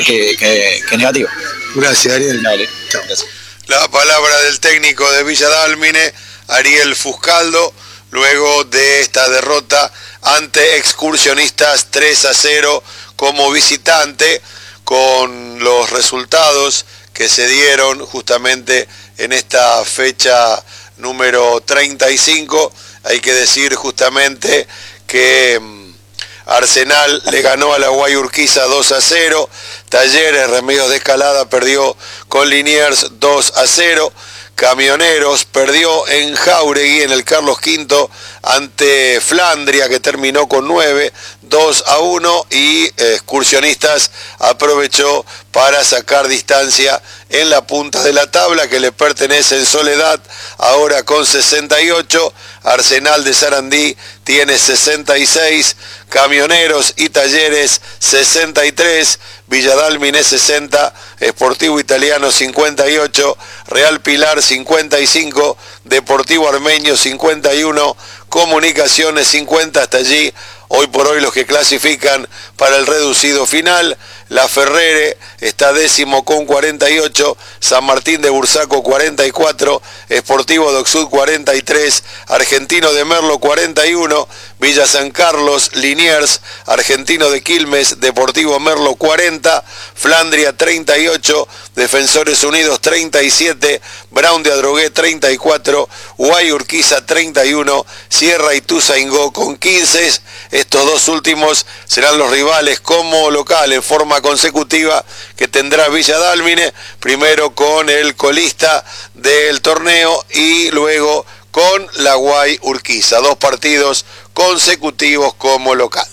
que negativo. Gracias, Ariel. Dale. Chao. Gracias. La palabra del técnico de Villa Dálmine, Ariel Fuscaldo, luego de esta derrota ante Excursionistas 3-0 como visitante, con los resultados que se dieron justamente en esta fecha número 35. Hay que decir justamente que Arsenal le ganó a la Guayurquiza 2-0, Talleres Remedios de Escalada perdió con Liniers 2-0, Camioneros perdió en Jáuregui, en el Carlos V, ante Flandria, que terminó con 9, 2-1, y Excursionistas aprovechó para sacar distancia en la punta de la tabla, que le pertenece en Soledad, ahora con 68, Arsenal de Sarandí tiene 66, Camioneros y Talleres 63, Villa Dálmine 60, Sportivo Italiano 58, Real Pilar 55, Deportivo Armenio 51, Comunicaciones 50, hasta allí hoy por hoy los que clasifican para el reducido final. La Ferrere está 10º con 48, San Martín de Bursaco 44, Sportivo Docsud 43, Argentino de Merlo 41, Villa San Carlos, Liniers, Argentino de Quilmes, Deportivo Merlo 40, Flandria 38, Defensores Unidos 37, Brown de Adrogué 34, Guayurquiza 31, Sierra y Ituzaingó con 15. Estos dos últimos serán los rivales como local en forma consecutiva que tendrá Villa Dálmine, primero con el colista del torneo y luego con la Guayurquiza. 2 partidos consecutivos como local.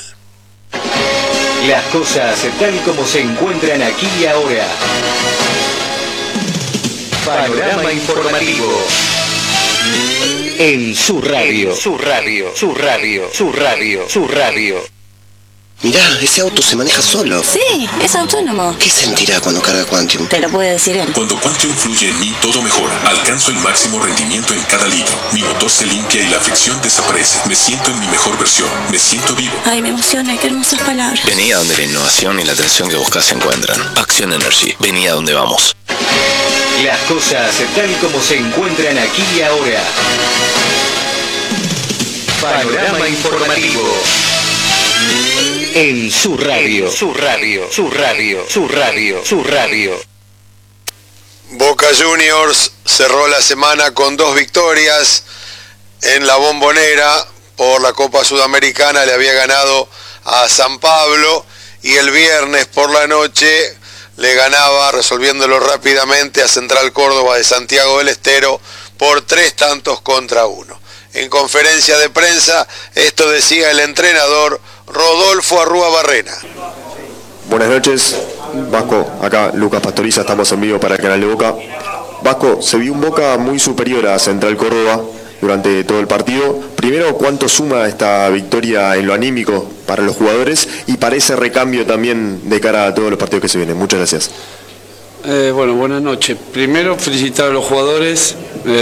Las cosas tal como se encuentran aquí y ahora. Panorama informativo. En su radio. Su radio. Su radio. Su radio. Su radio. Mirá, ese auto se maneja solo. Sí, es autónomo. ¿Qué sentirá cuando carga Quantium? Te lo puede decir él. Cuando Quantium fluye en mí, todo mejora. Alcanzo el máximo rendimiento en cada litro. Mi motor se limpia y la fricción desaparece. Me siento en mi mejor versión. Me siento vivo. Ay, me emociona, qué hermosas palabras. Vení a donde la innovación y la atención que buscas se encuentran. Action Energy. Vení a donde vamos. Las cosas tal como se encuentran aquí y ahora. Panorama informativo. En su radio. Su radio. Su radio. Su radio. Su radio. Boca Juniors cerró la semana con 2 victorias en la Bombonera por la Copa Sudamericana. Le había ganado a San Pablo y el viernes por la noche le ganaba, resolviéndolo rápidamente, a Central Córdoba de Santiago del Estero por 3-1. En conferencia de prensa, esto decía el entrenador Rodolfo Arrúa Barrena. Buenas noches, Vasco, acá Lucas Pastoriza, estamos en vivo para el canal de Boca. Vasco, se vio un Boca muy superior a Central Córdoba durante todo el partido. Primero, ¿cuánto suma esta victoria en lo anímico para los jugadores y para ese recambio también de cara a todos los partidos que se vienen? Muchas gracias. Bueno, buenas noches. Primero, felicitar a los jugadores.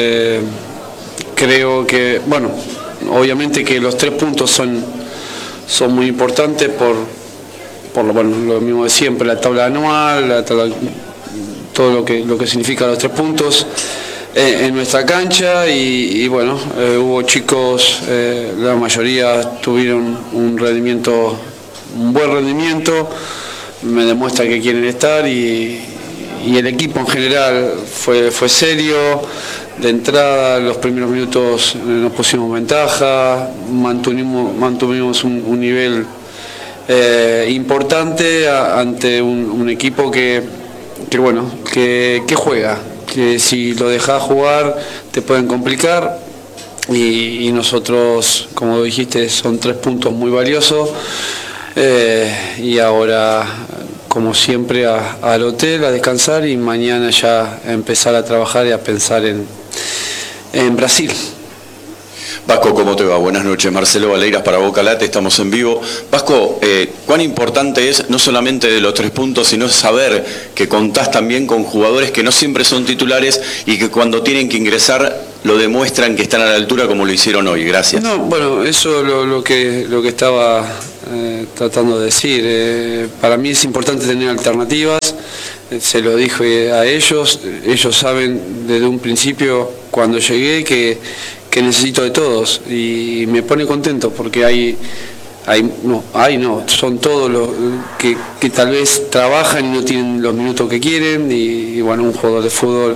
Creo que, bueno, obviamente que los 3 puntos son muy importantes por lo mismo de siempre, la tabla anual, todo lo que significa los 3 puntos en nuestra cancha y bueno, hubo chicos, la mayoría tuvieron un buen rendimiento, me demuestra que quieren estar y el equipo en general fue serio. De entrada, los primeros minutos nos pusimos ventaja, mantuvimos un nivel importante ante un equipo que juega, que si lo dejas jugar te pueden complicar y nosotros, como dijiste, son 3 puntos muy valiosos y ahora, como siempre, al hotel a descansar y mañana ya empezar a trabajar y a pensar en Brasil. Vasco, ¿cómo te va? Buenas noches, Marcelo Valeiras para Boca Late, estamos en vivo. Vasco, ¿cuán importante es no solamente de los 3 puntos, sino saber que contás también con jugadores que no siempre son titulares y que cuando tienen que ingresar lo demuestran que están a la altura como lo hicieron hoy? Gracias. No, bueno, eso lo que estaba tratando de decir. Para mí es importante tener alternativas, se lo dije a ellos saben desde un principio cuando llegué que necesito de todos y me pone contento porque son todos los que tal vez trabajan y no tienen los minutos que quieren y bueno, un jugador de fútbol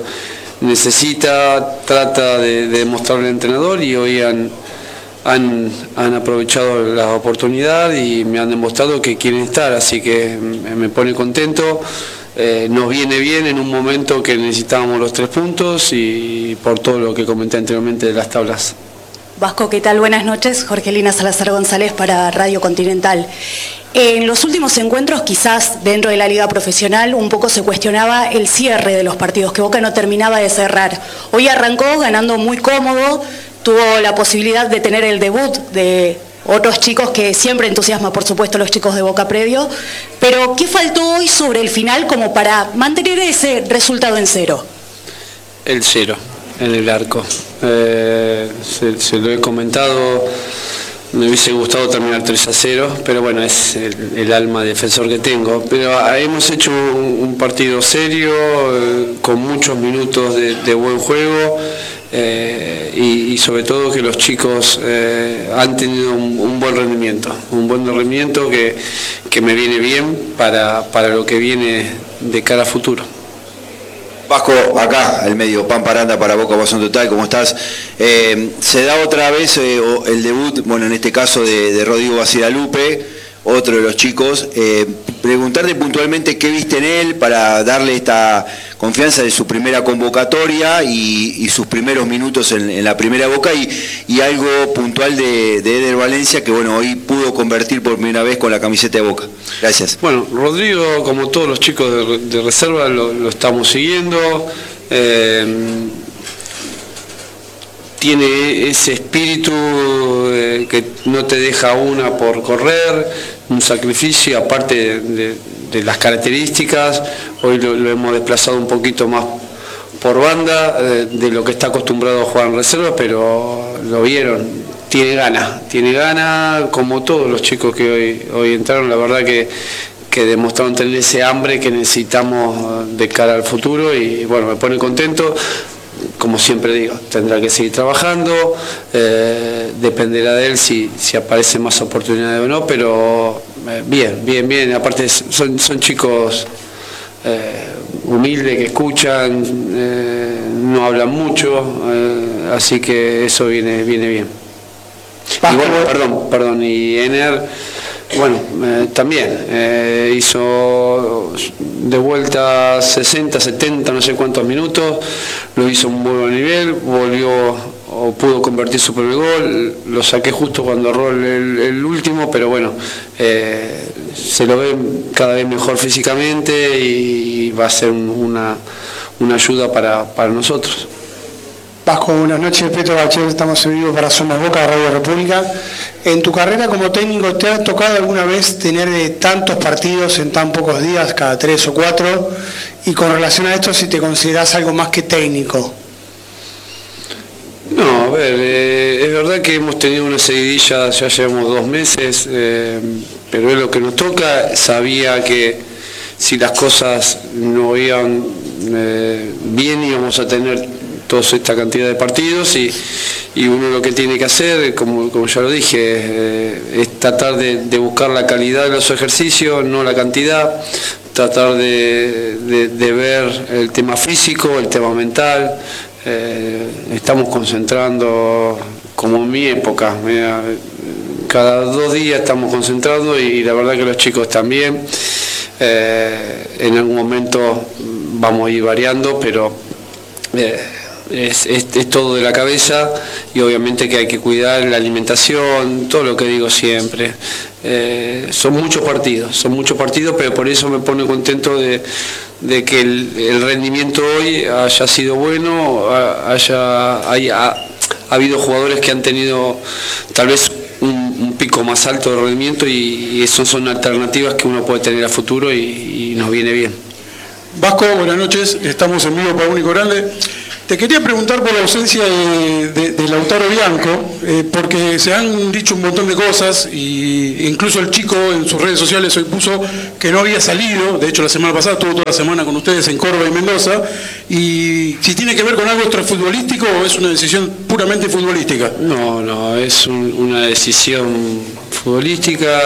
trata de demostrarle al entrenador y hoy han aprovechado la oportunidad y me han demostrado que quieren estar, así que me pone contento. Nos viene bien en un momento que necesitábamos los 3 puntos y por todo lo que comenté anteriormente de las tablas. Vasco, ¿qué tal? Buenas noches. Jorgelina Salazar González para Radio Continental. En los últimos encuentros, quizás dentro de la liga profesional, un poco se cuestionaba el cierre de los partidos, que Boca no terminaba de cerrar. Hoy arrancó ganando muy cómodo, tuvo la posibilidad de tener el debut de otros chicos que siempre entusiasma, por supuesto, los chicos de Boca previo, pero ¿qué faltó hoy sobre el final como para mantener ese resultado en 0? El 0 en el arco. Se lo he comentado, me hubiese gustado terminar 3-0, pero bueno, es el alma de defensor que tengo. Pero hemos hecho un partido serio, con muchos minutos de buen juego. Y sobre todo que los chicos han tenido un buen rendimiento que me viene bien para lo que viene de cara a futuro. Vasco, acá, el medio, Pan Paranda para Boca Bosón Total, ¿cómo estás? Se da otra vez el debut, bueno, en este caso de Rodrigo Basilalupe, otro de los chicos. Preguntarte puntualmente qué viste en él para darle esta confianza de su primera convocatoria y sus primeros minutos en la primera Boca y algo puntual de Eder Valencia que bueno, hoy pudo convertir por primera vez con la camiseta de Boca. Gracias. Bueno, Rodrigo, como todos los chicos de reserva, lo estamos siguiendo. Tiene ese espíritu que no te deja una por correr, un sacrificio, aparte de las características. Hoy lo hemos desplazado un poquito más por banda de lo que está acostumbrado a jugar en reserva, pero lo vieron, tiene ganas, como todos los chicos que hoy entraron, la verdad que demostraron tener ese hambre que necesitamos de cara al futuro y bueno, me pone contento. Como siempre digo, tendrá que seguir trabajando, dependerá de él si aparecen más oportunidades o no, pero bien, aparte son chicos humildes que escuchan, no hablan mucho, así que eso viene bien. Y bueno, perdón, y Ener, bueno, también hizo de vuelta 60, 70, no sé cuántos minutos, lo hizo a un buen nivel, pudo convertir su primer gol, lo saqué justo cuando erró el último, pero bueno, se lo ve cada vez mejor físicamente y va a ser una ayuda para nosotros. Vasco, buenas noches, Petro Bachel, estamos en vivo para Somos Boca, Radio República. En tu carrera como técnico, ¿te ha tocado alguna vez tener tantos partidos en tan pocos días, cada 3 o 4? Y con relación a esto, si te considerás algo más que técnico. No, a ver, es verdad que hemos tenido una seguidilla, ya llevamos 2 meses, pero es lo que nos toca. Sabía que si las cosas no iban bien íbamos a tener toda esta cantidad de partidos y uno lo que tiene que hacer, como ya lo dije, es tratar de buscar la calidad de los ejercicios, no la cantidad, tratar de ver el tema físico, el tema mental. Estamos concentrando como en mi época, cada 2 días estamos concentrando y la verdad que los chicos también. En algún momento vamos a ir variando, pero es todo de la cabeza y obviamente que hay que cuidar la alimentación, todo lo que digo siempre. Son muchos partidos, pero por eso me pone contento de que el rendimiento hoy haya sido bueno, ha habido jugadores que han tenido tal vez un pico más alto de rendimiento y eso son alternativas que uno puede tener a futuro y nos viene bien. Vasco, buenas noches, estamos en vivo para Único Grande. Te quería preguntar por la ausencia de Lautaro Bianco, porque se han dicho un montón de cosas, y incluso el chico en sus redes sociales hoy puso que no había salido. De hecho, la semana pasada estuvo toda la semana con ustedes en Córdoba y Mendoza, y si tiene que ver con algo extrafutbolístico o es una decisión puramente futbolística. No, es una decisión futbolística.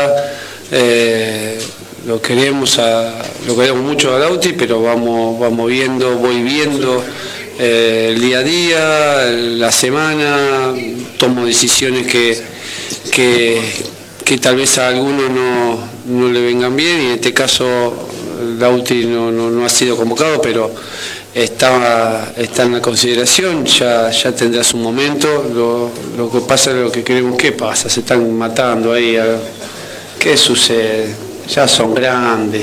Lo queremos mucho a Lauti, pero voy viendo el día a día, la semana, tomo decisiones que tal vez a algunos no le vengan bien, y en este caso Lauti no ha sido convocado, pero está en la consideración, ya tendrá su momento. Lo que pasa es lo que queremos que pasa, se están matando ahí. ¿Qué sucede? Ya son grandes.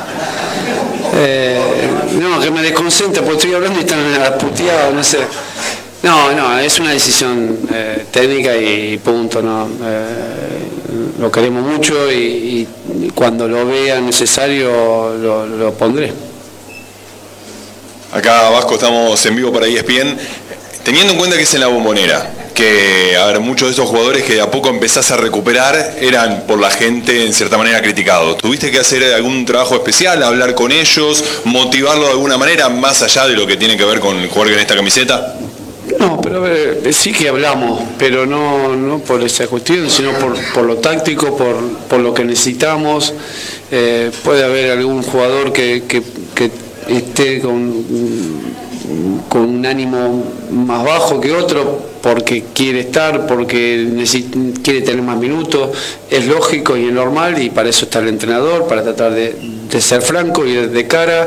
No, que me desconcentra porque estoy hablando y están puteados, no sé. No, es una decisión técnica y punto, ¿no? Lo queremos mucho y cuando lo vea necesario lo pondré. Acá, Vasco, estamos en vivo para ESPN. Teniendo en cuenta que es en la Bombonera, que muchos de esos jugadores que de a poco empezás a recuperar eran por la gente en cierta manera criticados. ¿Tuviste que hacer algún trabajo especial, hablar con ellos, motivarlo de alguna manera, más allá de lo que tiene que ver con jugar en esta camiseta? No, pero sí que hablamos, pero no por esa cuestión, sino por lo táctico, por lo que necesitamos. Puede haber algún jugador que esté con un ánimo más bajo que otro, porque quiere estar, porque quiere tener más minutos. Es lógico y es normal, y para eso está el entrenador, para tratar de ser franco y de cara,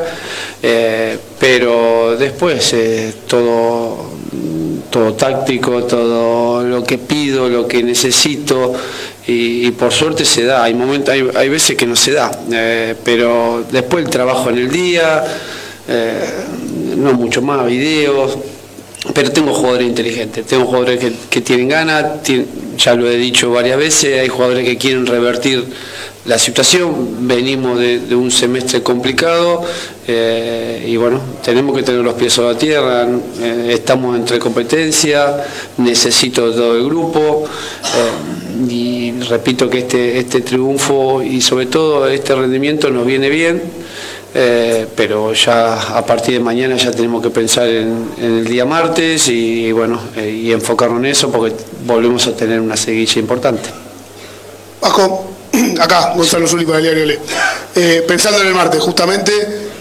pero después todo táctico, todo lo que pido, lo que necesito, y por suerte se da. Hay veces que no se da, pero después el trabajo en el día, no mucho más, videos, pero tengo jugadores inteligentes, tengo jugadores que tienen ganas, ya lo he dicho varias veces, hay jugadores que quieren revertir la situación. Venimos de un semestre complicado, y bueno, tenemos que tener los pies sobre la tierra. Estamos entre competencia, necesito todo el grupo, y repito que este triunfo y sobre todo este rendimiento nos viene bien. Pero ya a partir de mañana ya tenemos que pensar en el día martes y bueno, y enfocarnos en eso, porque volvemos a tener una seguilla importante. Vasco, acá Gonzalo Zuli para el diario Le. Pensando en el martes, justamente,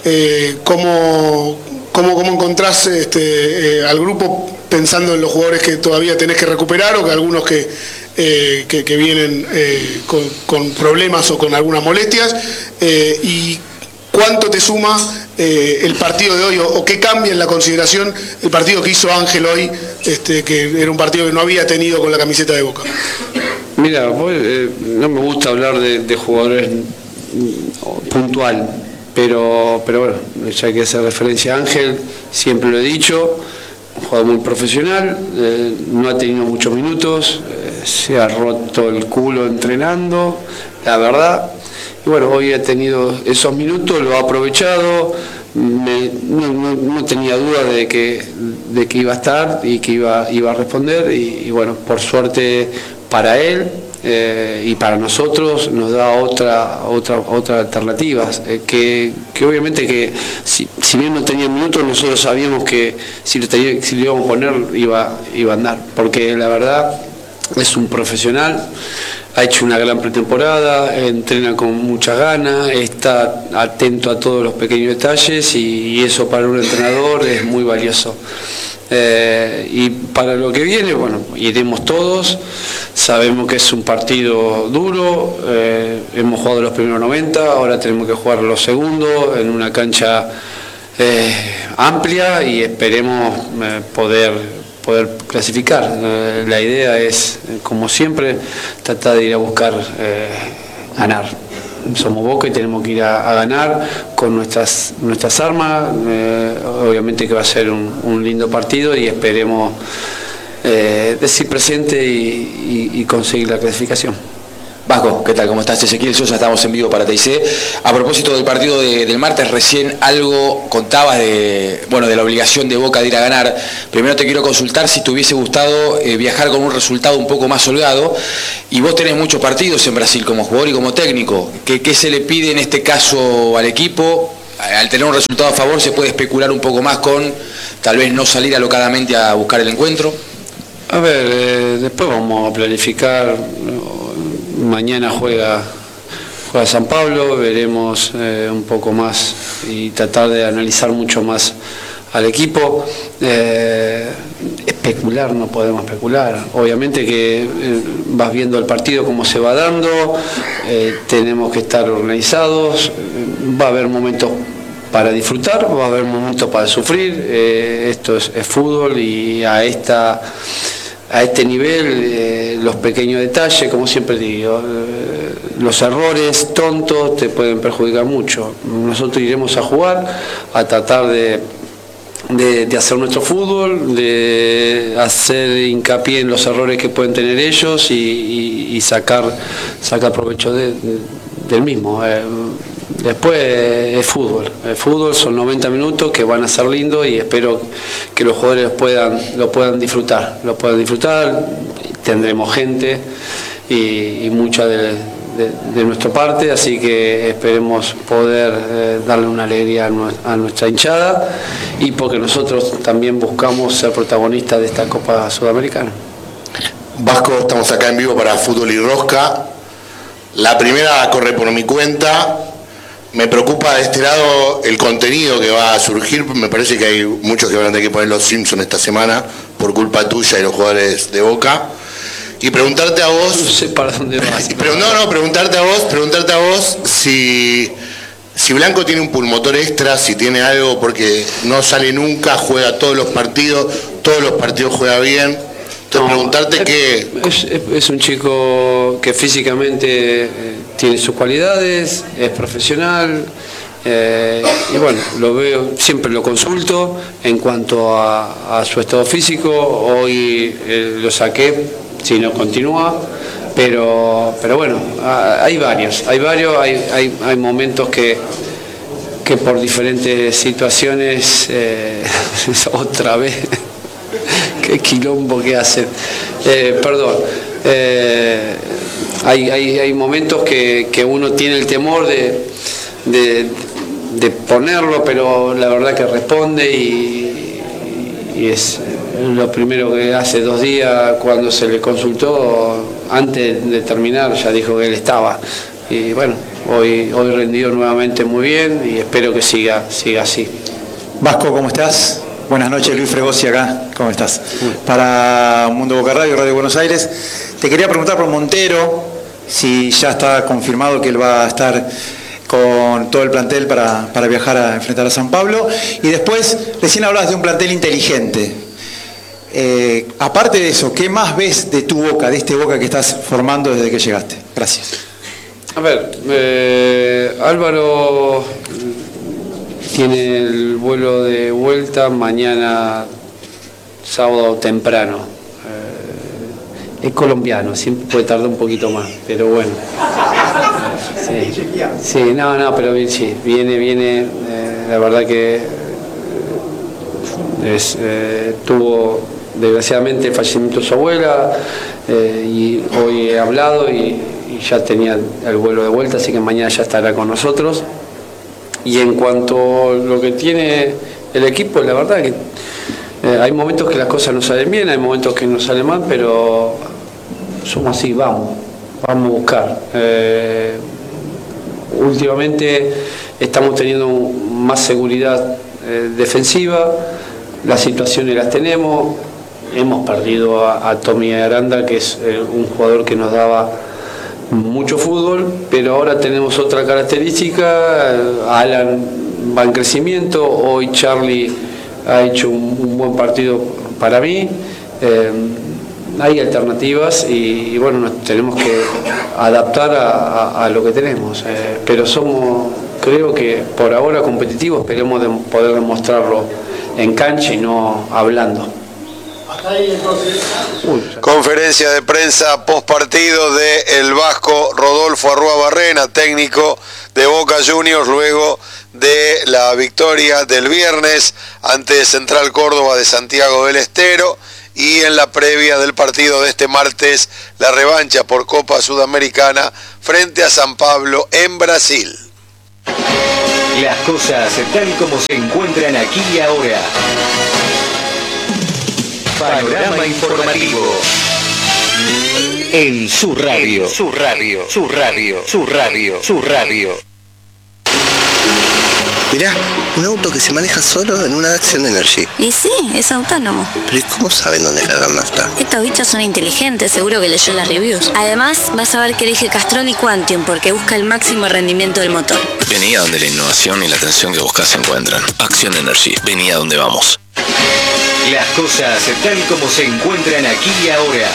¿cómo encontrás al grupo, pensando en los jugadores que todavía tenés que recuperar, o que algunos que vienen con problemas o con algunas molestias, y cuánto te suma el partido de hoy, o qué cambia en la consideración el partido que hizo Ángel hoy, que era un partido que no había tenido con la camiseta de Boca? Mira, no me gusta hablar de jugadores puntual, pero bueno, ya que hacer referencia a Ángel, siempre lo he dicho, un jugador muy profesional, no ha tenido muchos minutos, se ha roto el culo entrenando, la verdad. Y bueno, hoy ha tenido esos minutos, lo ha aprovechado, no tenía duda de que iba a estar y que iba a responder, y bueno, por suerte para él y para nosotros nos da otra alternativa, que obviamente que si bien no tenía minutos, nosotros sabíamos que si lo íbamos a poner iba a andar, porque la verdad es un profesional. Ha hecho una gran pretemporada, entrena con muchas ganas, está atento a todos los pequeños detalles, y eso para un entrenador es muy valioso. Y para lo que viene, bueno, iremos todos, sabemos que es un partido duro, hemos jugado los primeros 90, ahora tenemos que jugar los segundos en una cancha amplia, y esperemos poder clasificar. La idea es, como siempre, tratar de ir a buscar ganar. Somos Boca y tenemos que ir a ganar con nuestras armas. Obviamente que va a ser un lindo partido, y esperemos decir presente y conseguir la clasificación. Vasco, ¿qué tal? ¿Cómo estás? Ezequiel Sosa, estamos en vivo para TIC. A propósito del partido del martes, recién algo contabas de la obligación de Boca de ir a ganar. Primero te quiero consultar si te hubiese gustado viajar con un resultado un poco más holgado. Y vos tenés muchos partidos en Brasil como jugador y como técnico. ¿Qué se le pide en este caso al equipo? Al tener un resultado a favor se puede especular un poco más con tal vez no salir alocadamente a buscar el encuentro. A ver, después vamos a planificar. Mañana juega San Pablo, veremos un poco más y tratar de analizar mucho más al equipo. Especular, no podemos especular. Obviamente que vas viendo el partido cómo se va dando, tenemos que estar organizados, va a haber momentos para disfrutar, va a haber momentos para sufrir. Esto es fútbol y a este nivel, los pequeños detalles, como siempre digo, los errores tontos te pueden perjudicar mucho. Nosotros iremos a jugar, a tratar de hacer nuestro fútbol, de hacer hincapié en los errores que pueden tener ellos y sacar provecho del mismo. Después es fútbol, son 90 minutos que van a ser lindos y espero que los jugadores lo puedan disfrutar, tendremos gente y mucha de nuestra parte, así que esperemos poder darle una alegría a nuestra hinchada y porque nosotros también buscamos ser protagonistas de esta Copa Sudamericana. Vasco, estamos acá en vivo para Fútbol y Rosca. La primera corre por mi cuenta. Me preocupa de este lado el contenido que va a surgir. Me parece que hay muchos que van a tener que poner los Simpsons esta semana por culpa tuya y los jugadores de Boca. Y preguntarte a vos... No sé para dónde vas. Preguntarte a vos si Blanco tiene un pulmotor extra, si tiene algo, porque no sale nunca, juega todos los partidos juega bien. Entonces preguntarte qué... Es un chico que físicamente tiene sus cualidades, es profesional, y bueno, lo veo, siempre lo consulto en cuanto a su estado físico. Hoy lo saqué, si no continúa, pero bueno, hay momentos que por diferentes situaciones, otra vez, qué quilombo que hacen, perdón, hay momentos que uno tiene el temor de ponerlo, pero la verdad que responde y es lo primero que hace 2 días cuando se le consultó, antes de terminar ya dijo que él estaba. Y bueno, hoy rendió nuevamente muy bien y espero que siga así. Vasco, ¿cómo estás? Buenas noches, Luis Fregosi acá, ¿cómo estás? Para Mundo Boca Radio, Radio Buenos Aires. Te quería preguntar por Montero, si ya está confirmado que él va a estar con todo el plantel para viajar a enfrentar a San Pablo. Y después, recién hablabas de un plantel inteligente. Aparte de eso, ¿qué más ves de tu Boca, de este Boca que estás formando desde que llegaste? Gracias. A ver, Álvaro tiene el vuelo de vuelta mañana, sábado temprano. Es colombiano, siempre puede tardar un poquito más, pero bueno. Sí, no, pero sí, viene, la verdad que tuvo desgraciadamente el fallecimiento de su abuela y hoy he hablado y ya tenía el vuelo de vuelta, así que mañana ya estará con nosotros. Y en cuanto a lo que tiene el equipo, la verdad que hay momentos que las cosas no salen bien, hay momentos que no salen mal, pero somos así, vamos a buscar. Últimamente estamos teniendo más seguridad defensiva, las situaciones las tenemos, hemos perdido a Tommy Aranda, que es un jugador que nos daba mucho fútbol, pero ahora tenemos otra característica. Alan va en crecimiento, hoy Charlie ha hecho un buen partido para mí. Hay alternativas y bueno, nos tenemos que adaptar a lo que tenemos, pero somos, creo que por ahora competitivos, esperemos poder demostrarlo en cancha y no hablando. Conferencia de prensa post partido de el vasco Rodolfo Arrua Barrena, técnico de Boca Juniors, luego de la victoria del viernes ante Central Córdoba de Santiago del Estero y en la previa del partido de este martes, la revancha por Copa Sudamericana frente a San Pablo en Brasil. Las cosas tal como se encuentran aquí y ahora. Panorama informativo. En su radio. Su radio. Su radio. Su radio. Su radio. Mirá, un auto que se maneja solo en una Action Energy. Y sí, es autónomo. Pero ¿y cómo saben dónde cargar nafta? Estos bichos son inteligentes, seguro que leyó las reviews. Además, vas a ver que elige Castrol y Quantium porque busca el máximo rendimiento del motor. Vení a donde la innovación y la atención que buscas se encuentran. Action Energy, vení a donde vamos. Las cosas tal como se encuentran aquí y ahora.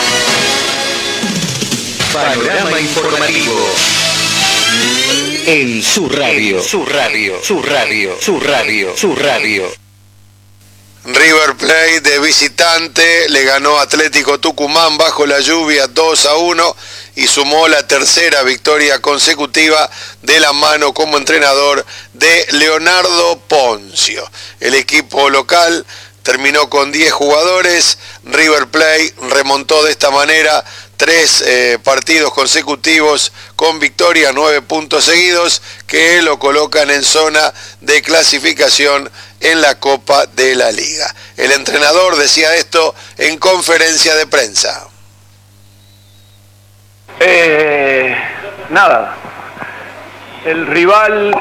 Panorama informativo. En su radio. Su radio. Su radio. Su radio. Su radio. River Plate de visitante le ganó a Atlético Tucumán bajo la lluvia 2-1 y sumó la tercera victoria consecutiva de la mano como entrenador de Leonardo Poncio. El equipo local terminó con 10 jugadores. River Plate remontó de esta manera 3 partidos consecutivos con victoria, 9 puntos seguidos que lo colocan en zona de clasificación en la Copa de la Liga. El entrenador decía esto en conferencia de prensa. Nada. El rival,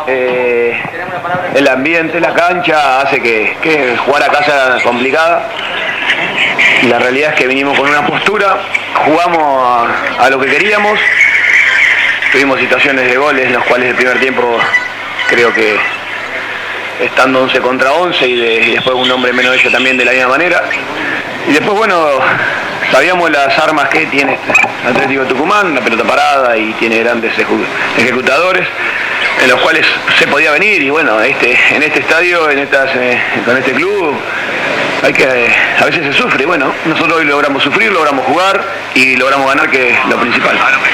el ambiente, la cancha hace que jugar acá sea complicada. La realidad es que vinimos con una postura, jugamos a lo que queríamos, tuvimos situaciones de goles en los cuales el primer tiempo creo que estando 11 contra 11 y después un hombre menos de ellos también de la misma manera. Y después, bueno, sabíamos las armas que tiene Atlético Tucumán, una pelota parada y tiene grandes ejecutadores en los cuales se podía venir y bueno, en este estadio, con este club, a veces se sufre. Bueno, nosotros hoy logramos sufrir, logramos jugar y logramos ganar, que es lo principal.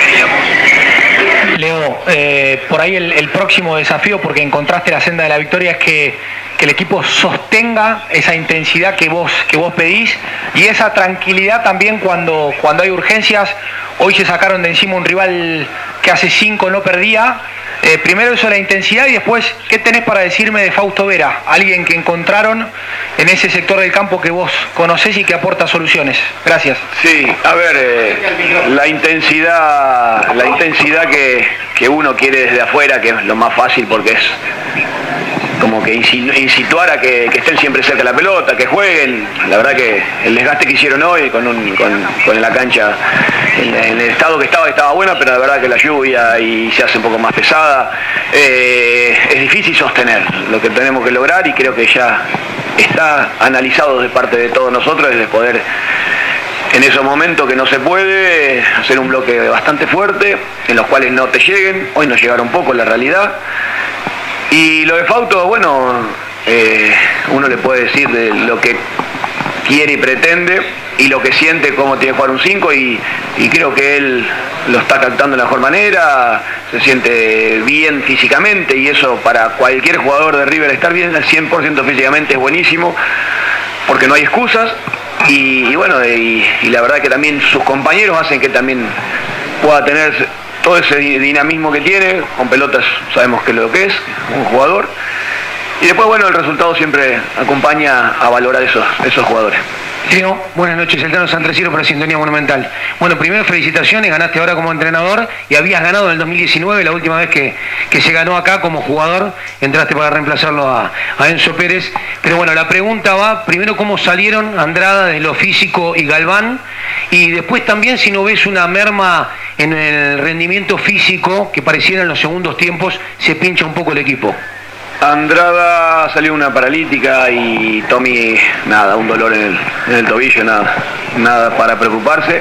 Leo, por ahí el próximo desafío, porque encontraste la senda de la victoria, es que el equipo sostenga esa intensidad que vos pedís y esa tranquilidad también cuando hay urgencias. Hoy se sacaron de encima un rival que hace 5 no perdía. Primero eso, la intensidad, y después, ¿qué tenés para decirme de Fausto Vera? Alguien que encontraron en ese sector del campo que vos conocés y que aporta soluciones. Gracias. Sí, a ver, la intensidad que uno quiere desde afuera, que es lo más fácil porque es como que incituar a que estén siempre cerca de la pelota, que jueguen. La verdad que el desgaste que hicieron hoy con la cancha en el estado que estaba buena, pero la verdad que la lluvia y se hace un poco más pesada, es difícil sostener. Lo que tenemos que lograr, y creo que ya está analizado de parte de todos nosotros, es de poder en esos momentos que no se puede hacer un bloque bastante fuerte en los cuales no te lleguen. Hoy nos llegaron poco, la realidad. Y lo de Fausto, bueno, uno le puede decir de lo que quiere y pretende y lo que siente, cómo tiene que jugar un 5, y creo que él lo está captando de la mejor manera, se siente bien físicamente, y eso para cualquier jugador de River, estar bien al 100% físicamente es buenísimo, porque no hay excusas, y bueno, y la verdad que también sus compañeros hacen que también pueda tener todo ese dinamismo que tiene, con pelotas sabemos que es lo que es, un jugador. Y después, bueno, el resultado siempre acompaña a valorar esos jugadores. Leo, buenas noches, el Tano Santreciero para Sintonía Monumental. Bueno, primero felicitaciones, ganaste ahora como entrenador y habías ganado en el 2019, la última vez que se ganó acá como jugador, entraste para reemplazarlo a Enzo Pérez. Pero bueno, la pregunta va, primero, ¿cómo salieron Andrada de lo físico y Galván? Y después también, si no ves una merma en el rendimiento físico, que pareciera en los segundos tiempos se pincha un poco el equipo. Andrada salió una paralítica y Tommy, nada, un dolor en el tobillo, nada para preocuparse.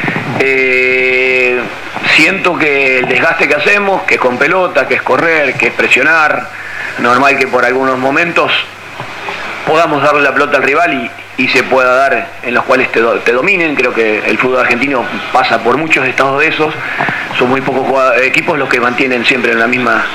Siento que el desgaste que hacemos, que es con pelota, que es correr, que es presionar, normal que por algunos momentos podamos darle la pelota al rival y se pueda dar en los cuales te dominen. Creo que el fútbol argentino pasa por muchos estados de esos. Son muy pocos equipos los que mantienen siempre en la misma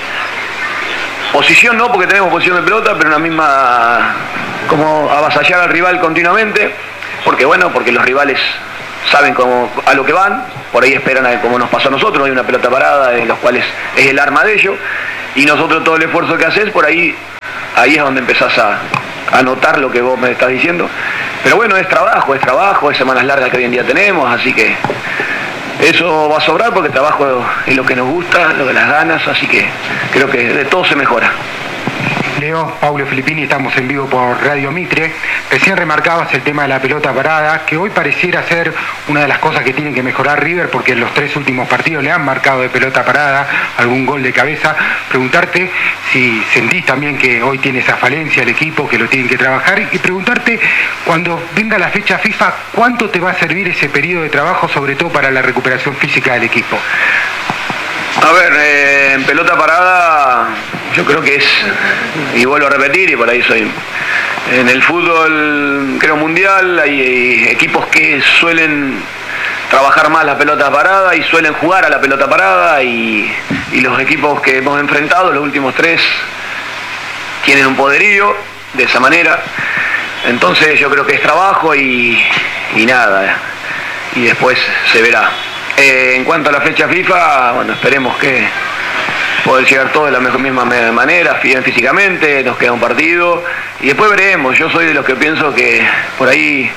posición, no porque tenemos posición de pelota, pero en la misma, como avasallar al rival continuamente, porque los rivales saben a lo que van, por ahí esperan como nos pasó a nosotros, hay una pelota parada en los cuales es el arma de ellos, y nosotros todo el esfuerzo que haces, por ahí es donde empezás a notar lo que vos me estás diciendo. Pero bueno, es trabajo, es semanas largas que hoy en día tenemos, así que eso va a sobrar porque el trabajo es lo que nos gusta, lo de las ganas, así que creo que de todo se mejora. Leo, Paulo Filippini, estamos en vivo por Radio Mitre. Recién remarcabas el tema de la pelota parada, que hoy pareciera ser una de las cosas que tiene que mejorar River, porque en los 3 últimos partidos le han marcado de pelota parada, algún gol de cabeza. Preguntarte si sentís también que hoy tiene esa falencia el equipo, que lo tienen que trabajar, y preguntarte, cuando venga la fecha FIFA, ¿cuánto te va a servir ese periodo de trabajo, sobre todo para la recuperación física del equipo? A ver, en pelota parada yo creo que es, y vuelvo a repetir, y por ahí soy, en el fútbol creo mundial hay equipos que suelen trabajar más la pelota parada y suelen jugar a la pelota parada, y los equipos que hemos enfrentado, los últimos 3, tienen un poderío de esa manera. Entonces yo creo que es trabajo y nada, y después se verá. En cuanto a la fecha FIFA, bueno, esperemos que poder llegar todos de la misma manera, bien físicamente, nos queda un partido y después veremos. Yo soy de los que pienso que por ahí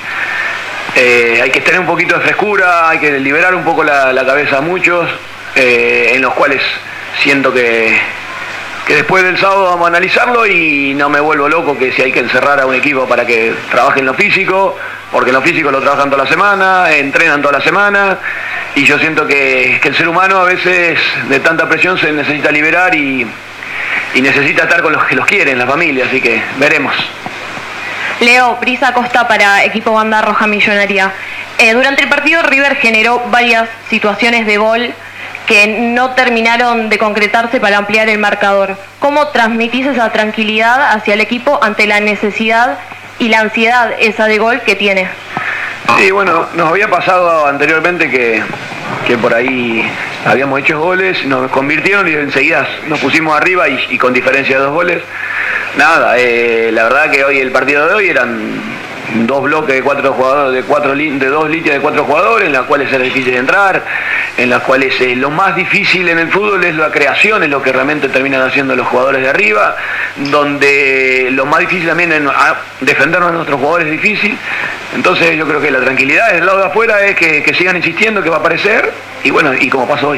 hay que tener un poquito de frescura, hay que liberar un poco la cabeza a muchos, en los cuales siento que después del sábado vamos a analizarlo y no me vuelvo loco que si hay que encerrar a un equipo para que trabaje en lo físico, porque en lo físico lo trabajan toda la semana, entrenan toda la semana, y yo siento que el ser humano a veces de tanta presión se necesita liberar y necesita estar con los que los quieren, la familia, así que veremos. Leo, Brisa Costa para Equipo Banda Roja Millonaria. Durante el partido River generó varias situaciones de gol que no terminaron de concretarse para ampliar el marcador. ¿Cómo transmitís esa tranquilidad hacia el equipo ante la necesidad y la ansiedad esa de gol que tiene? Sí, bueno, nos había pasado anteriormente que por ahí habíamos hecho goles, nos convirtieron y enseguida nos pusimos arriba y con diferencia de 2 goles. Nada, la verdad que hoy el partido de hoy eran 2 bloques de 4 jugadores, de 2 líneas de 4 jugadores, en las cuales era difícil entrar, en las cuales lo más difícil en el fútbol es la creación, es lo que realmente terminan haciendo los jugadores de arriba, donde lo más difícil también es defendernos a nuestros jugadores es difícil. Entonces yo creo que la tranquilidad del lado de afuera es que sigan insistiendo, que va a aparecer, y bueno, y como pasó hoy.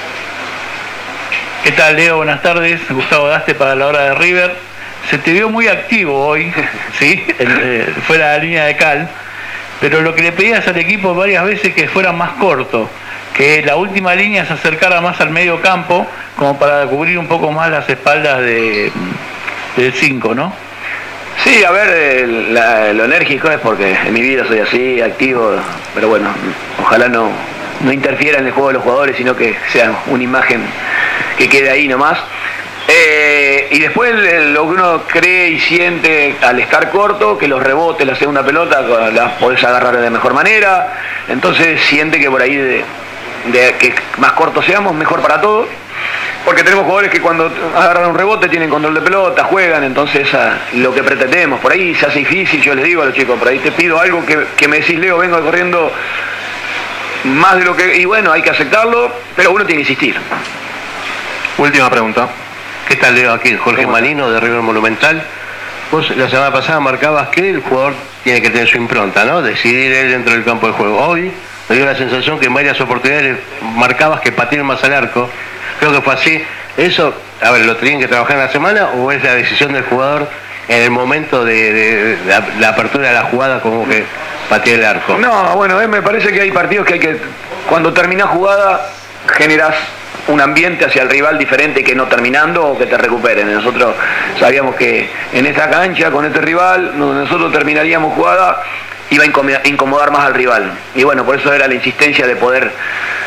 ¿Qué tal, Leo? Buenas tardes. Gustavo Daste para la hora de River. Se te vio muy activo hoy, ¿sí? Fuera de la línea de cal, pero lo que le pedías al equipo varias veces que fuera más corto, que la última línea se acercara más al medio campo, como para cubrir un poco más las espaldas del 5, ¿no? Sí, a ver, lo enérgico es porque en mi vida soy así, activo, pero bueno, ojalá no interfiera en el juego de los jugadores, sino que sea una imagen que quede ahí nomás. Y después lo que uno cree y siente al estar corto, que los rebotes, la segunda pelota, las podés agarrar de mejor manera, entonces siente que por ahí de que más cortos seamos, mejor para todos, porque tenemos jugadores que cuando agarran un rebote tienen control de pelota, juegan, entonces lo que pretendemos, por ahí se hace difícil, yo les digo a los chicos, por ahí te pido algo que me decís, Leo, vengo corriendo más de lo que, y bueno, hay que aceptarlo, pero uno tiene que insistir. Última pregunta. ¿Qué tal, Leo? Aquí Jorge Malino de River Monumental. Vos la semana pasada marcabas que el jugador tiene que tener su impronta, ¿no? Decidir él dentro del campo de juego. Hoy me dio la sensación que en varias oportunidades marcabas que pateen más al arco. Creo que fue así. ¿Eso, a ver, lo tienen que trabajar en la semana o es la decisión del jugador en el momento de la apertura de la jugada como que patee el arco? No, bueno, me parece que hay partidos que hay que, cuando terminás jugada, generás un ambiente hacia el rival diferente que no terminando o que te recuperen. Nosotros sabíamos que en esta cancha, con este rival, donde nosotros terminaríamos jugada, iba a incomodar más al rival. Y bueno, por eso era la insistencia de poder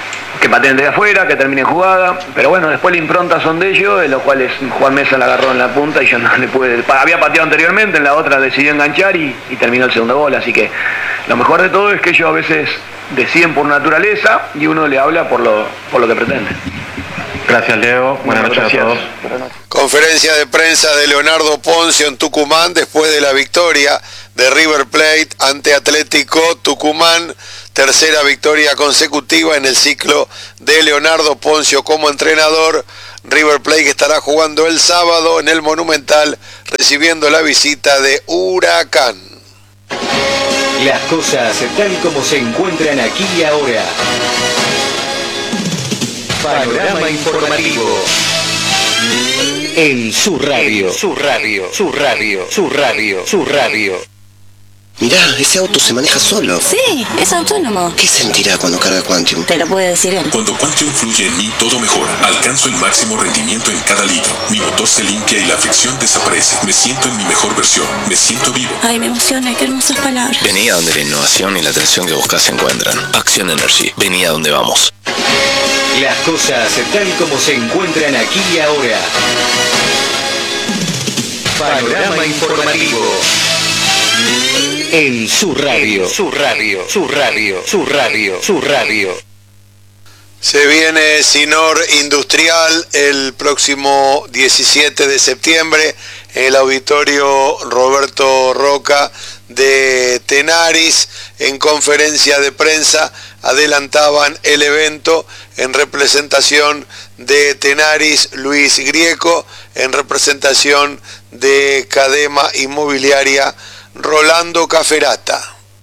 que pateen de afuera, que terminen jugada, pero bueno, después la impronta son de ellos, de los cuales Juan Mesa la agarró en la punta y yo no le pude, había pateado anteriormente, en la otra decidió enganchar y terminó el segundo gol, así que lo mejor de todo es que ellos a veces deciden por naturaleza y uno le habla por lo que pretende. Gracias, Leo. Buenas noches a todos. Conferencia de prensa de Leonardo Poncio en Tucumán después de la victoria de River Plate ante Atlético Tucumán. Tercera victoria consecutiva en el ciclo de Leonardo Poncio como entrenador. River Plate que estará jugando el sábado en el Monumental recibiendo la visita de Huracán. Las cosas tal como se encuentran aquí y ahora. Panorama informativo. En su radio. Su radio. Mirá, ese auto se maneja solo. Sí, es autónomo. ¿Qué sentirá cuando carga Quantium? Te lo puede decir él. Cuando Quantium fluye en mí, todo mejora. Alcanzo el máximo rendimiento en cada litro. Mi motor se limpia y la fricción desaparece. Me siento en mi mejor versión. Me siento vivo. Ay, me emociona, qué hermosas palabras. Vení a donde la innovación y la atracción que buscas se encuentran. Action Energy. Vení a donde vamos. Las cosas tal como se encuentran aquí y ahora. Panorama informativo. En su radio. Se viene Sinor Industrial el próximo 17 de septiembre en el auditorio Roberto Roca de Tenaris. En conferencia de prensa adelantaban el evento en representación de Tenaris Luis Grieco, en representación de Cadema Inmobiliaria Rolando Caferata.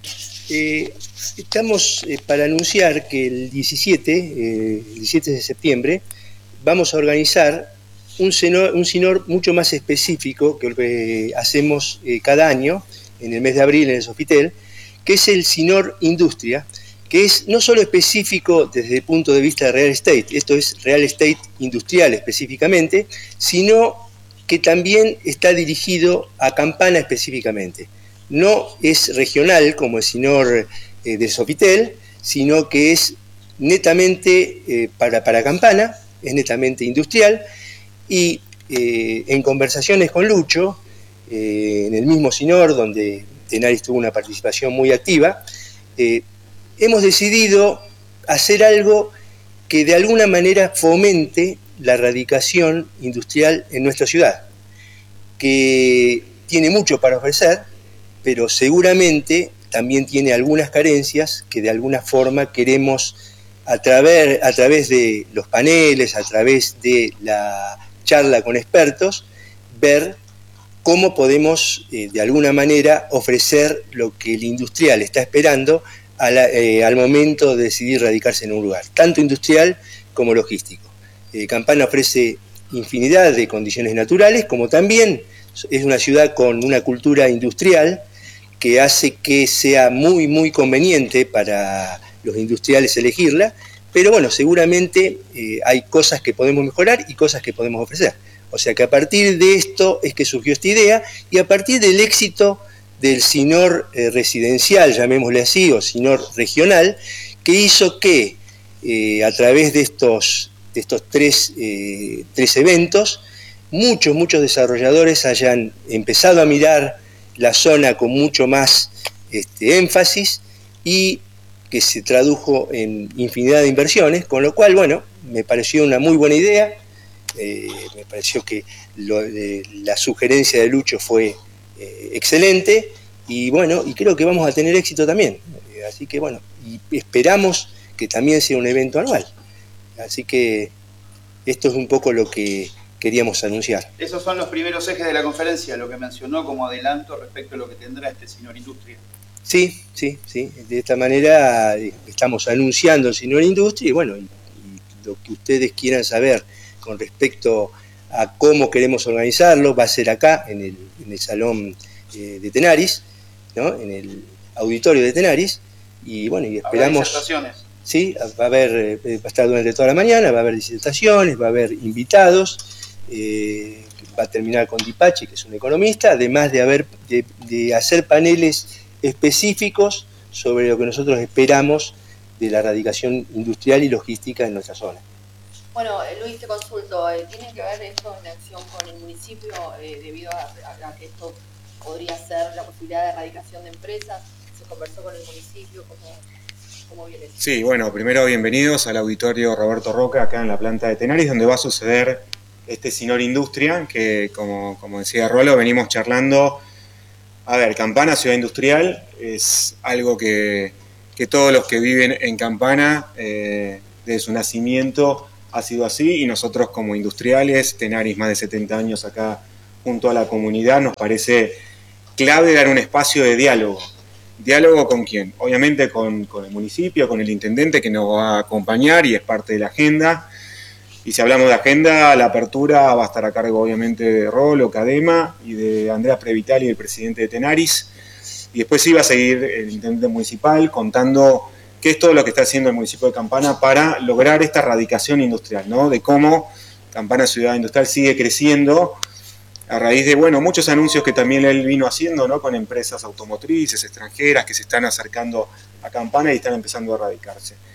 Estamos para anunciar que el 17 de septiembre vamos a organizar un Sinor mucho más específico que lo que hacemos cada año en el mes de abril en el Sofitel, que es el Sinor Industria, que es no solo específico desde el punto de vista de real estate, esto es real estate industrial específicamente, sino que también está dirigido a Campana específicamente. No es regional como el Sinor de Sofitel, sino que es netamente para Campana, es netamente industrial, y en conversaciones con Lucho, en el mismo Sinor, donde Tenaris tuvo una participación muy activa, hemos decidido hacer algo que de alguna manera fomente la radicación industrial en nuestra ciudad, que tiene mucho para ofrecer, pero seguramente también tiene algunas carencias que de alguna forma queremos a través de los paneles, a través de la charla con expertos, ver cómo podemos de alguna manera ofrecer lo que el industrial está esperando al momento de decidir radicarse en un lugar, tanto industrial como logístico. Campana ofrece infinidad de condiciones naturales, como también es una ciudad con una cultura industrial que hace que sea muy, muy conveniente para los industriales elegirla, pero bueno, seguramente hay cosas que podemos mejorar y cosas que podemos ofrecer. O sea que a partir de esto es que surgió esta idea, y a partir del éxito del Sinor residencial, llamémosle así, o Sinor regional, que hizo que a través de estos tres eventos, muchos desarrolladores hayan empezado a mirar la zona con mucho más énfasis y que se tradujo en infinidad de inversiones, con lo cual, bueno, me pareció una muy buena idea, me pareció que la sugerencia de Lucho fue excelente y bueno, y creo que vamos a tener éxito también, así que bueno, y esperamos que también sea un evento anual, así que esto es un poco lo que queríamos anunciar. Esos son los primeros ejes de la conferencia, lo que mencionó como adelanto respecto a lo que tendrá este Sinor Industria. Sí, de esta manera estamos anunciando el Sinor Industria y bueno, y lo que ustedes quieran saber con respecto a cómo queremos organizarlo, va a ser acá, en el salón de Tenaris, ¿no? En el auditorio de Tenaris, y bueno, y esperamos... disertaciones. Sí, va a estar durante toda la mañana, va a haber disertaciones, va a haber invitados, va a terminar con Dipache, que es un economista, además de hacer paneles específicos sobre lo que nosotros esperamos de la erradicación industrial y logística en nuestra zona. Bueno, Luis, te consulto, ¿tiene que ver esto en acción con el municipio debido a que esto podría ser la posibilidad de erradicación de empresas? ¿Se conversó con el municipio? ¿Cómo viene eso? Sí, bueno, primero bienvenidos al auditorio Roberto Roca, acá en la planta de Tenaris, donde va a suceder este Sinor Industria, que como decía Rolo, venimos charlando. A ver, Campana, ciudad industrial, es algo que todos los que viven en Campana, desde su nacimiento, ha sido así, y nosotros como industriales, Tenaris más de 70 años acá junto a la comunidad, nos parece clave dar un espacio de diálogo. ¿Diálogo con quién? Obviamente con el municipio, con el intendente que nos va a acompañar y es parte de la agenda. Y si hablamos de agenda, la apertura va a estar a cargo obviamente de Rolo, Cadema y de Andrea Previtali, el presidente de Tenaris. Y después sí va a seguir el intendente municipal contando qué es todo lo que está haciendo el municipio de Campana para lograr esta erradicación industrial, ¿no? De cómo Campana, ciudad industrial, sigue creciendo a raíz de, bueno, muchos anuncios que también él vino haciendo, ¿no? Con empresas automotrices extranjeras que se están acercando a Campana y están empezando a erradicarse.